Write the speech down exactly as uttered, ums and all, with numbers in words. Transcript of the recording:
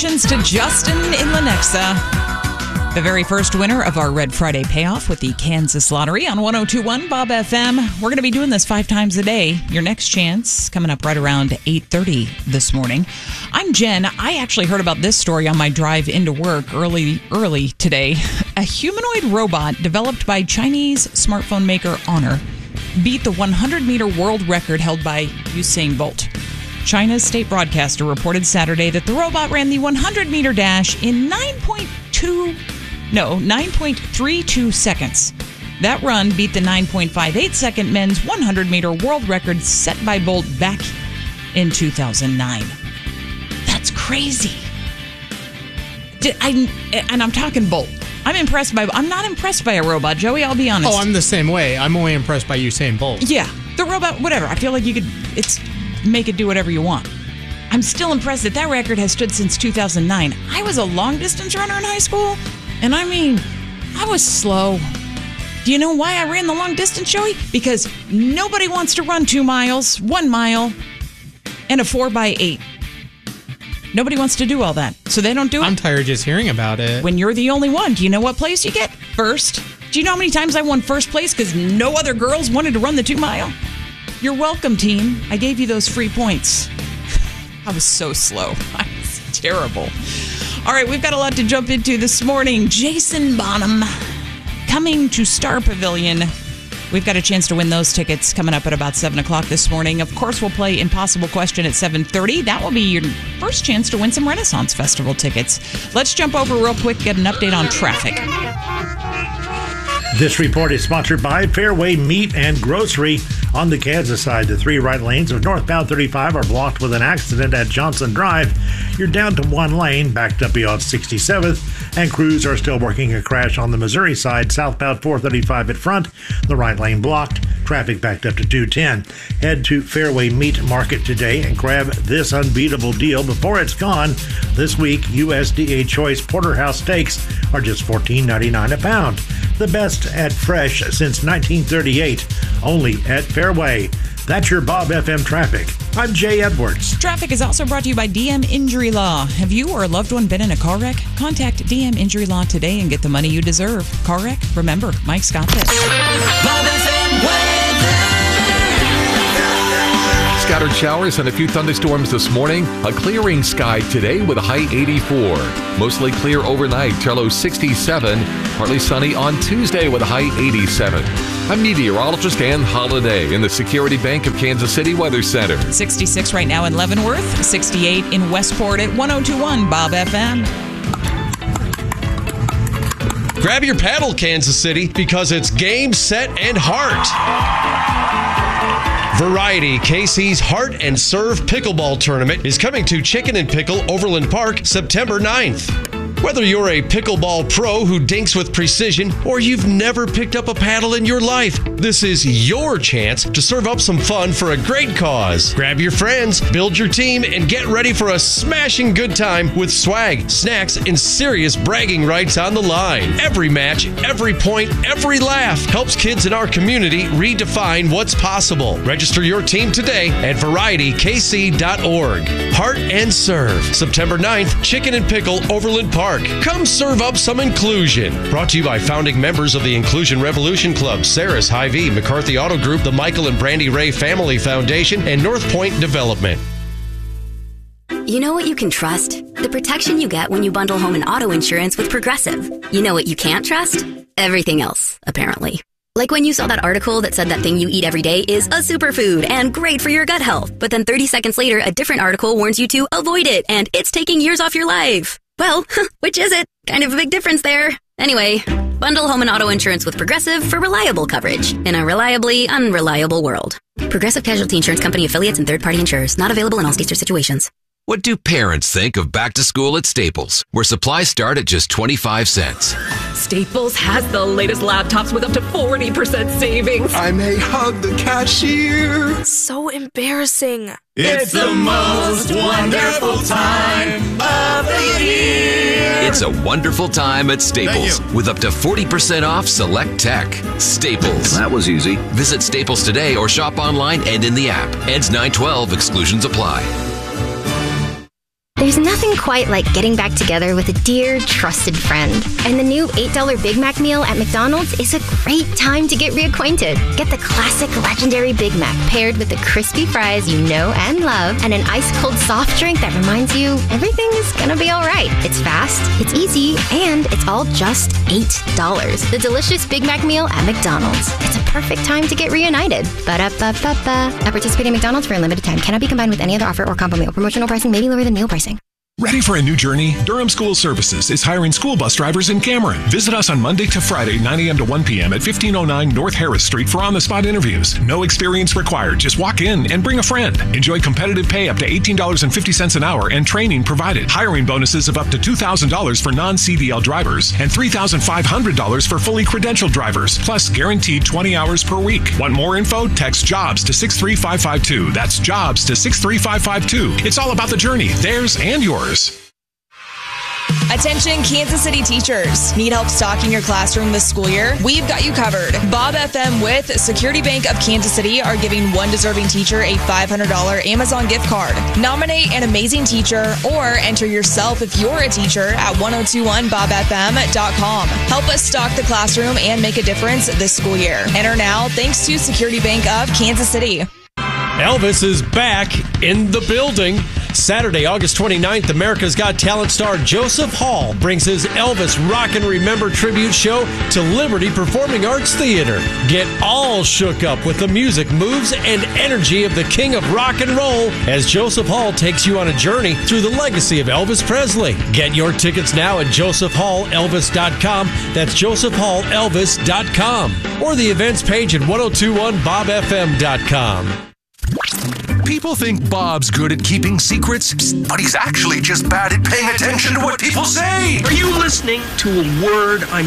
Congratulations to Justin in Lenexa, the very first winner of our Red Friday payoff with the Kansas Lottery on one oh two point one Bob F M. We're going to be doing this five times a day. Your next chance coming up right around eight thirty this morning. I'm Jen. I actually heard about this story on my drive into work early, early today. A humanoid robot developed by Chinese smartphone maker Honor beat the one hundred meter world record held by Usain Bolt. China's state broadcaster reported Saturday that the robot ran the one hundred meter dash in nine point two, no, nine point three two seconds. That run beat the nine point five eight second men's one hundred meter world record set by Bolt back in two thousand nine. That's crazy. Did I, and I'm talking Bolt. I'm impressed by, I'm not impressed by a robot, Joey, I'll be honest. Oh, I'm the same way. I'm only impressed by Usain Bolt. Yeah, the robot, whatever. I feel like you could, it's, make it do whatever you want. I'm still impressed that that record has stood since two thousand nine. I was a long-distance runner in high school, and I mean, I was slow. Do you know why I ran the long distance, Joey? Because nobody wants to run two miles, one mile, and a four by eight. Nobody wants to do all that, so they don't do it. I'm tired of just hearing about it. When you're the only one, do you know what place you get? First. Do you know how many times I won first place because no other girls wanted to run the two mile? You're welcome, team. I gave you those free points. I was so slow. I was terrible. All right, we've got a lot to jump into this morning. Jason Bonham coming to Star Pavilion. We've got a chance to win those tickets coming up at about seven o'clock this morning. Of course, we'll play Impossible Question at seven thirty. That will be your first chance to win some Renaissance Festival tickets. Let's jump over real quick, get an update on traffic. This report is sponsored by Fairway Meat and Grocery. On the Kansas side, the three right lanes of northbound thirty-five are blocked with an accident at Johnson Drive. You're down to one lane, backed up beyond sixty-seventh, and crews are still working a crash on the Missouri side, southbound four thirty-five at front, the right lane blocked, traffic backed up to two ten. Head to Fairway Meat Market today and grab this unbeatable deal before it's gone. This week, U S D A Choice Porterhouse steaks are just fourteen ninety-nine a pound. The best at fresh since nineteen thirty-eight, only at Fairway. That's your Bob F M traffic. I'm Jay Edwards. Traffic is also brought to you by D M Injury Law. Have you or a loved one been in a car wreck? Contact D M Injury Law today and get the money you deserve. Car wreck? Remember, Mike's got this. Bob F M weather. Scattered showers and a few thunderstorms this morning. A clearing sky today with a high eighty-four. Mostly clear overnight, till low sixty-seven. Partly sunny on Tuesday with a high eighty-seven. I'm meteorologist Ann Holiday in the Security Bank of Kansas City Weather Center. sixty-six right now in Leavenworth, sixty-eight in Westport at one oh two point one Bob F M. Grab your paddle, Kansas City, because it's game, set, and heart. Variety, K C's Heart and Serve Pickleball Tournament is coming to Chicken and Pickle Overland Park September ninth. Whether you're a pickleball pro who dinks with precision or you've never picked up a paddle in your life, this is your chance to serve up some fun for a great cause. Grab your friends, build your team, and get ready for a smashing good time with swag, snacks, and serious bragging rights on the line. Every match, every point, every laugh helps kids in our community redefine what's possible. Register your team today at variety k c dot org. Heart and Serve, September ninth, Chicken and Pickle, Overland Park. Come serve up some inclusion. Brought to you by founding members of the Inclusion Revolution Club, Saris Hy-Vee, McCarthy Auto Group, the Michael and Brandy Ray Family Foundation, and North Point Development. You know what you can trust? The protection you get when you bundle home and auto insurance with Progressive. You know what you can't trust? Everything else, apparently. Like when you saw that article that said that thing you eat every day is a superfood and great for your gut health. But then thirty seconds later, a different article warns you to avoid it and it's taking years off your life. Well, which is it? Kind of a big difference there. Anyway, bundle home and auto insurance with Progressive for reliable coverage in a reliably unreliable world. Progressive Casualty Insurance Company affiliates and third-party insurers. Not available in all states or situations. What do parents think of back to school at Staples, where supplies start at just twenty-five cents? Staples has the latest laptops with up to forty percent savings. I may hug the cashier. So embarrassing. It's the most wonderful time of the year. It's a wonderful time at Staples with up to forty percent off select tech. Staples. That was easy. Visit Staples today or shop online and in the app. Ends nine twelve. Exclusions apply. There's There's nothing quite like getting back together with a dear, trusted friend. And the new eight dollar Big Mac meal at McDonald's is a great time to get reacquainted. Get the classic legendary Big Mac paired with the crispy fries you know and love and an ice-cold soft drink that reminds you everything is gonna be all right. It's fast, it's easy, and it's all just eight dollars. The delicious Big Mac meal at McDonald's. It's a perfect time to get reunited. Ba-da-ba-ba-ba. At participating McDonald's for a limited time. Cannot be combined with any other offer or combo meal. Promotional pricing may be lower than meal pricing. Ready for a new journey? Durham School Services is hiring school bus drivers in Cameron. Visit us on Monday to Friday, nine a.m. to one p.m. at fifteen oh nine North Harris Street for on-the-spot interviews. No experience required. Just walk in and bring a friend. Enjoy competitive pay up to eighteen dollars and fifty cents an hour and training provided. Hiring bonuses of up to two thousand dollars for non-C D L drivers and three thousand five hundred dollars for fully credentialed drivers, plus guaranteed twenty hours per week. Want more info? Text JOBS to six three five five two. That's JOBS to six three five five two. It's all about the journey, theirs and yours. Attention Kansas City teachers. Need help stocking your classroom this school year? We've got you covered. Bob F M with Security Bank of Kansas City are giving one deserving teacher a five hundred dollars Amazon gift card. Nominate an amazing teacher or enter yourself if you're a teacher at ten twenty-one bob f m dot com. Help us stock the classroom and make a difference this school year. Enter now thanks to Security Bank of Kansas City. Elvis is back in the building. Saturday, August twenty-ninth, America's Got Talent star Joseph Hall brings his Elvis Rock and Remember tribute show to Liberty Performing Arts Theater. Get all shook up with the music, moves, and energy of the king of rock and roll as Joseph Hall takes you on a journey through the legacy of Elvis Presley. Get your tickets now at joseph hall elvis dot com. That's joseph hall elvis dot com. Or the events page at ten twenty-one bob f m dot com. People think Bob's good at keeping secrets, but he's actually just bad at paying attention to what people say. Are you listening to a word I'm